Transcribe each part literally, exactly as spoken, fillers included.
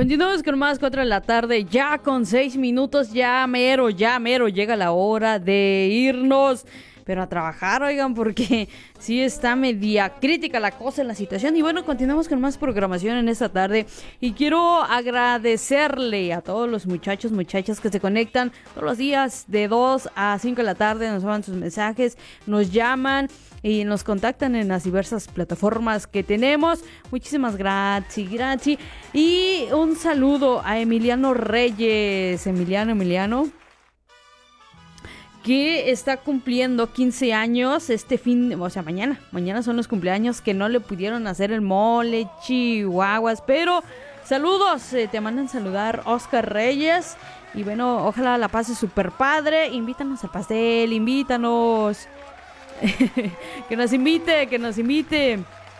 Continuamos con más, cuatro de la tarde, ya con seis minutos, ya mero, ya mero, llega la hora de irnos. Pero a trabajar, oigan, porque sí está media crítica la cosa en la situación. Y bueno, continuamos con más programación en esta tarde. Y quiero agradecerle a todos los muchachos, muchachas que se conectan todos los días de dos a cinco de la tarde. Nos mandan sus mensajes, nos llaman y nos contactan en las diversas plataformas que tenemos. Muchísimas gracias, gracias. Y un saludo a Emiliano Reyes. Emiliano, Emiliano. Que está cumpliendo quince años este fin, o sea, mañana. Mañana son los cumpleaños, que no le pudieron hacer el mole, chihuahuas. Pero saludos, eh, te mandan saludar Oscar Reyes. Y bueno, ojalá la pase súper padre. Invítanos al pastel, invítanos. Que nos invite, que nos invite.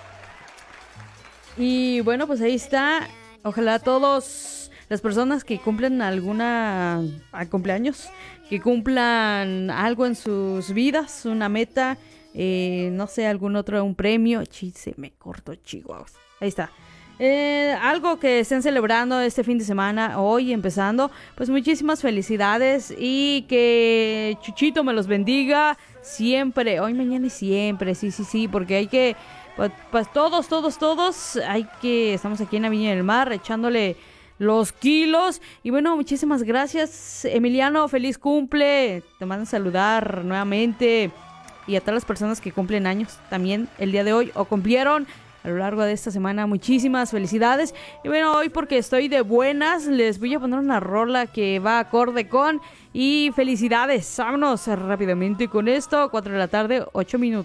Y bueno, pues ahí está. Ojalá todos las personas que cumplen alguna a cumpleaños, que cumplan algo en sus vidas, una meta, eh, no sé, algún otro, un premio. Chi, se me cortó, chihuahuas. Ahí está. Eh, algo que estén celebrando este fin de semana, hoy empezando, pues muchísimas felicidades y que Chuchito me los bendiga siempre, hoy, mañana y siempre, sí, sí, sí, porque hay que, pues, pues todos, todos, todos, hay que, estamos aquí en la Viña del Mar echándole los kilos. Y bueno, muchísimas gracias, Emiliano, feliz cumple, te mandan saludar nuevamente. Y a todas las personas que cumplen años también el día de hoy o cumplieron a lo largo de esta semana, muchísimas felicidades. Y bueno, hoy porque estoy de buenas, les voy a poner una rola que va acorde con. Y felicidades, vámonos rápidamente con esto, cuatro de la tarde, ocho minutos.